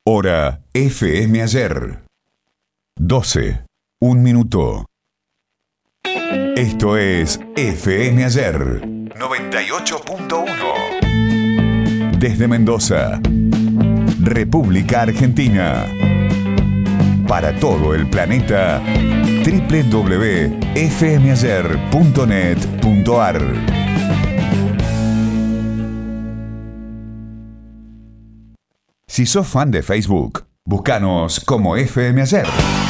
Hora FM Ayer. 12. Un minuto. Esto es FM Ayer 98.1. Desde Mendoza, República Argentina. Para todo el planeta, www.fmayer.net.ar. Si sos fan de Facebook, búscanos como FM Ayer.